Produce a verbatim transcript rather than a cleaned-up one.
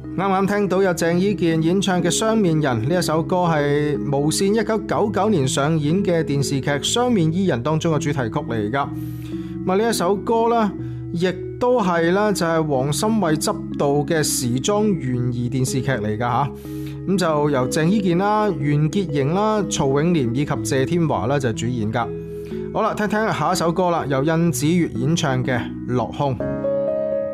啱啱聽到有鄭伊健演唱嘅《雙面人》呢一首歌，係無綫一九九九年上演嘅電視劇《雙面伊人》當中嘅主題曲嚟噶。咁啊呢一首歌呢，亦都係啦，就係黃心慧執導嘅時裝懸疑電視劇嚟噶吓。咁就由鄭伊健啦、袁潔瑩啦、曹永廉以及謝天華啦就主演噶。好啦，聽聽下一首歌啦，由甄子越演唱嘅《落空》。